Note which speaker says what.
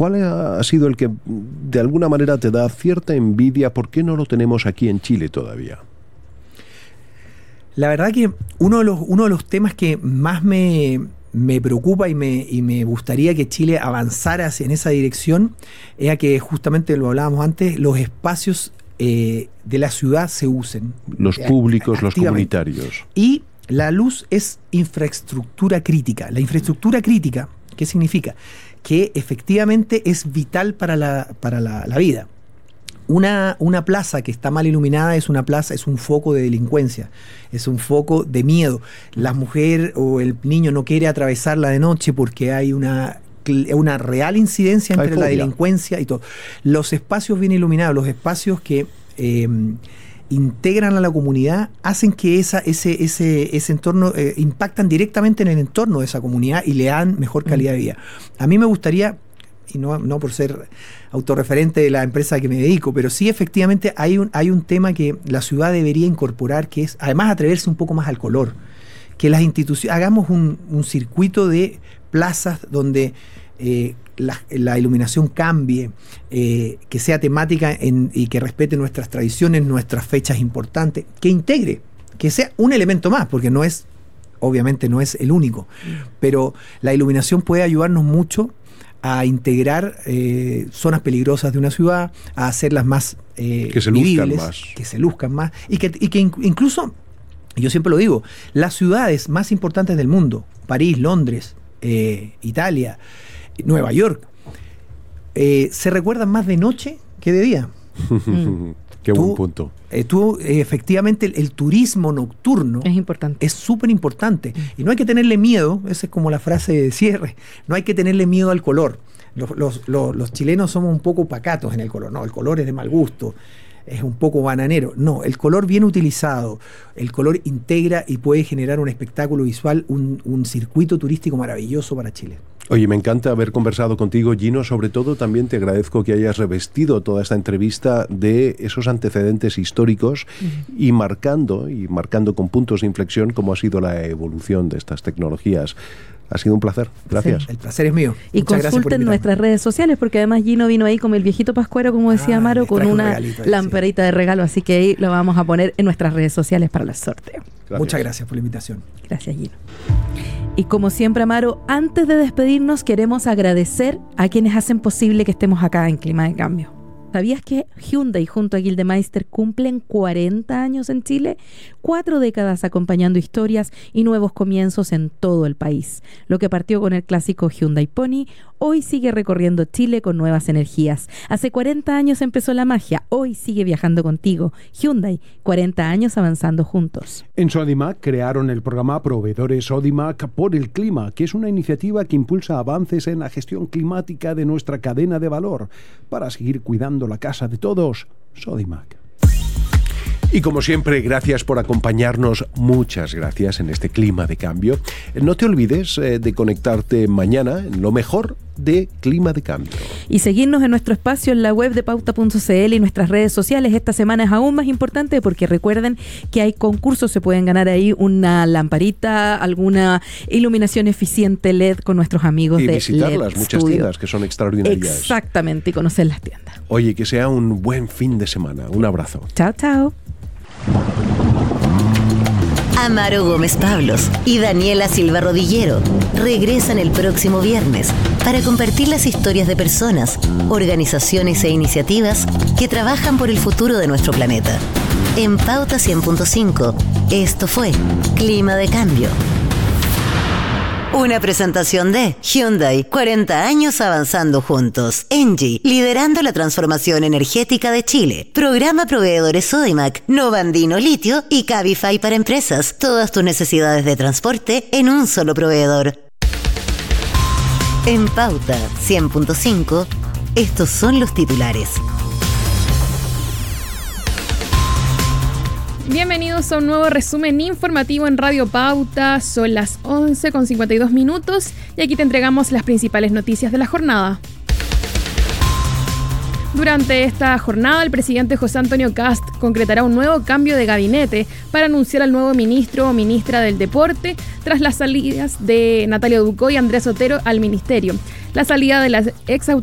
Speaker 1: ¿cuál ha sido el que de alguna manera te da cierta envidia? ¿Por qué no lo tenemos aquí en Chile todavía?
Speaker 2: La verdad que uno de los temas que más me preocupa y me gustaría que Chile avanzara en esa dirección era que, justamente lo hablábamos antes, los espacios de la ciudad se usen.
Speaker 1: Los públicos, los comunitarios.
Speaker 2: Y la luz es infraestructura crítica. La infraestructura crítica, ¿qué significa? Que efectivamente es vital para la vida. Una plaza que está mal iluminada es un foco de delincuencia, es un foco de miedo. La mujer o el niño no quiere atravesarla de noche porque hay una real incidencia entre la delincuencia y todo. Los espacios bien iluminados, los espacios que integran a la comunidad, hacen que ese entorno, impactan directamente en el entorno de esa comunidad y le dan mejor calidad de vida. A mí me gustaría, y no por ser autorreferente de la empresa a que me dedico, pero sí efectivamente hay un tema que la ciudad debería incorporar, que es además atreverse un poco más al color, que las instituciones, hagamos un circuito de plazas donde la iluminación cambie, que sea temática y que respete nuestras tradiciones, nuestras fechas importantes, que integre, que sea un elemento más, porque obviamente no es el único, pero la iluminación puede ayudarnos mucho a integrar zonas peligrosas de una ciudad, a hacerlas más
Speaker 1: que se
Speaker 2: vivibles,
Speaker 1: luzcan más.
Speaker 2: Que se luzcan más, y que incluso, yo siempre lo digo, las ciudades más importantes del mundo, París, Londres, Italia, Nueva York, se recuerdan más de noche que de día.
Speaker 1: Qué buen punto.
Speaker 2: Efectivamente, el turismo nocturno
Speaker 3: es importante.
Speaker 2: Es súper importante. Y no hay que tenerle miedo, esa es como la frase de cierre, no hay que tenerle miedo al color. Los chilenos somos un poco pacatos en el color. No, el color es de mal gusto, es un poco bananero. No, el color bien utilizado, el color integra y puede generar un espectáculo visual, un circuito turístico maravilloso para Chile.
Speaker 1: Oye, me encanta haber conversado contigo, Gino. Sobre todo también te agradezco que hayas revestido toda esta entrevista de esos antecedentes históricos y marcando con puntos de inflexión cómo ha sido la evolución de estas tecnologías. Ha sido un placer. Gracias.
Speaker 2: Sí, el placer es mío.
Speaker 3: Y consulten nuestras redes sociales, porque además Gino vino ahí como el viejito pascuero, como decía Amaro, con una lamparita de regalo, así que ahí lo vamos a poner en nuestras redes sociales para el sorteo.
Speaker 2: Gracias. Muchas gracias por la invitación.
Speaker 3: Gracias, Gino. Y como siempre, Amaro, antes de despedirnos queremos agradecer a quienes hacen posible que estemos acá en Clima de Cambio. ¿Sabías que Hyundai junto a Gildemeister cumplen 40 años en Chile? 4 décadas acompañando historias y nuevos comienzos en todo el país. Lo que partió con el clásico Hyundai Pony, hoy sigue recorriendo Chile con nuevas energías. Hace 40 años empezó la magia, hoy sigue viajando contigo. Hyundai, 40 años avanzando juntos.
Speaker 4: En Sodimac crearon el programa Proveedores Sodimac por el Clima, que es una iniciativa que impulsa avances en la gestión climática de nuestra cadena de valor para seguir cuidando la casa de todos. Sodimac.
Speaker 1: Y como siempre, gracias por acompañarnos, muchas gracias en este Clima de Cambio. No te olvides de conectarte mañana en lo mejor de Clima de Cambio.
Speaker 3: Y seguirnos en nuestro espacio en la web de pauta.cl y nuestras redes sociales. Esta semana es aún más importante porque recuerden que hay concursos, se pueden ganar ahí una lamparita, alguna iluminación eficiente LED con nuestros amigos de LED Studio.
Speaker 1: Y visitar las muchas tiendas que son extraordinarias.
Speaker 3: Exactamente, y conocer las tiendas.
Speaker 1: Oye, que sea un buen fin de semana. Un abrazo.
Speaker 3: Chao, chao.
Speaker 5: Amaro Gómez Pablos y Daniela Silva Rodillero regresan el próximo viernes para compartir las historias de personas, organizaciones e iniciativas que trabajan por el futuro de nuestro planeta. En Pauta 100.5, esto fue Clima de Cambio. Una presentación de Hyundai, 40 años avanzando juntos. Engie, liderando la transformación energética de Chile. Programa Proveedores Sodimac, Novandino Litio y Cabify para empresas. Todas tus necesidades de transporte en un solo proveedor. En Pauta 100.5, estos son los titulares.
Speaker 6: Bienvenidos a un nuevo resumen informativo en Radio Pauta. Son las 11:52 y aquí te entregamos las principales noticias de la jornada. Durante esta jornada, el presidente José Antonio Kast concretará un nuevo cambio de gabinete para anunciar al nuevo ministro o ministra del Deporte tras las salidas de Natalia Ducó y Andrés Otero al ministerio. La salida de las ex